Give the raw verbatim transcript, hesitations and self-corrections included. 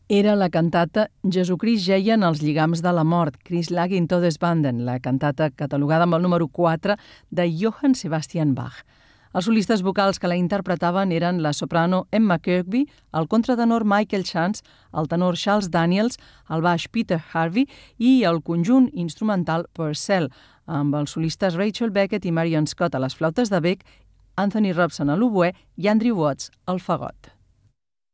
Era la cantata Jesucrist jeia en els lligams de la mort, Christ lag in Todesbanden, la cantata catalogada amb el número quatre de Johann Sebastian Bach. Els solistes vocals que la interpretaven eren la soprano Emma Kirkby, el contratenor Michael Chance, el tenor Charles Daniels, el baix Peter Harvey i el conjunt instrumental Purcell, amb els solistes Rachel Beckett i Marion Scott a les flautes de bec, Anthony Robson a l'oboè i Andrew Watts al fagot.